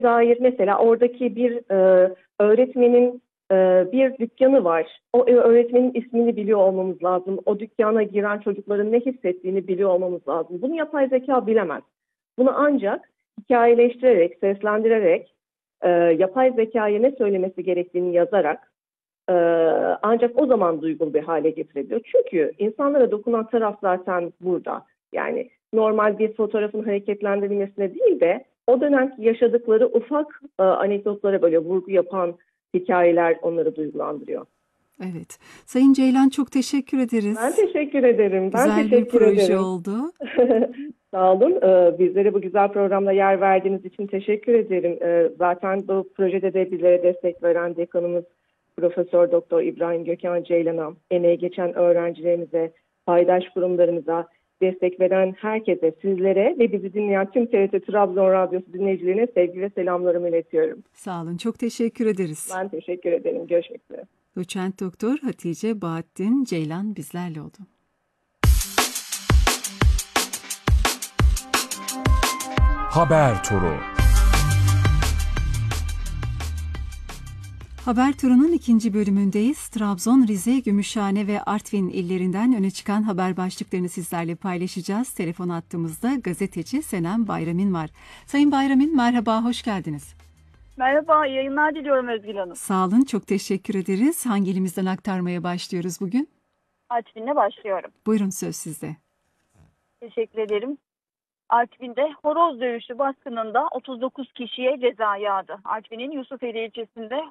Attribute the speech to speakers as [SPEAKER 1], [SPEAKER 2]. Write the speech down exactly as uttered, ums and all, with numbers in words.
[SPEAKER 1] dair mesela oradaki bir e, öğretmenin e, bir dükkanı var. O öğretmenin ismini biliyor olmamız lazım. O dükkana giren çocukların ne hissettiğini biliyor olmamız lazım. Bunu yapay zeka bilemez. Bunu ancak hikayeleştirerek, seslendirerek, e, yapay zekaya ne söylemesi gerektiğini yazarak e, ancak o zaman duygulu bir hale getirebiliyor. Çünkü insanlara dokunan taraf zaten burada. Yani normal bir fotoğrafın hareketlendirilmesine değil de o dönemki yaşadıkları ufak e, anekdotlara böyle vurgu yapan hikayeler onları duygulandırıyor.
[SPEAKER 2] Evet. Sayın Ceylan, çok teşekkür
[SPEAKER 1] Ben
[SPEAKER 2] ederiz.
[SPEAKER 1] teşekkür ederim. Ben
[SPEAKER 2] Güzel bir
[SPEAKER 1] teşekkür
[SPEAKER 2] proje
[SPEAKER 1] ederim.
[SPEAKER 2] oldu.
[SPEAKER 1] Sağ olun. Ee, bizlere bu güzel programda yer verdiğiniz için teşekkür ederim. Ee, zaten bu projede de bizlere destek veren dekanımız Profesör Doktor İbrahim Gökhan Ceylan'a, emeği geçen öğrencilerimize, paydaş kurumlarımıza, destek veren herkese, sizlere ve bizi dinleyen tüm T R T Trabzon Radyosu dinleyicilerine sevgi ve selamlarımı iletiyorum.
[SPEAKER 2] Sağ olun. Çok teşekkür ederiz.
[SPEAKER 1] Ben teşekkür ederim. Görüşmek üzere.
[SPEAKER 2] Doçent Doktor Hatice Bahattin Ceylan bizlerle oldu.
[SPEAKER 3] Haber Turu.
[SPEAKER 2] Haber turunun ikinci bölümündeyiz. Trabzon, Rize, Gümüşhane ve Artvin illerinden öne çıkan haber başlıklarını sizlerle paylaşacağız. Telefon attığımızda gazeteci Senem Bayramin var. Sayın Bayramin, merhaba, hoş geldiniz.
[SPEAKER 4] Merhaba, iyi yayınlar diliyorum Özgül Hanım.
[SPEAKER 2] Sağ olun, çok teşekkür ederiz. Hangi ilimizden aktarmaya başlıyoruz bugün?
[SPEAKER 4] Artvin'le başlıyorum.
[SPEAKER 2] Buyurun, söz sizde.
[SPEAKER 4] Teşekkür ederim. Artvin'de horoz dövüşü baskınında otuz dokuz kişiye ceza yağdı. Artvin'in Yusufeli ilçesinde